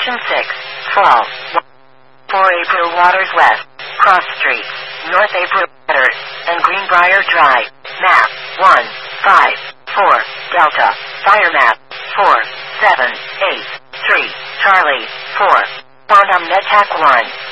Station 6, Fall. 4 April Waters West, Cross Street, North April Waters, and Greenbrier Drive. Map 1, 5, 4, Delta. Fire map 4, 7, 8, 3, Charlie 4. Quantum NetTech 1.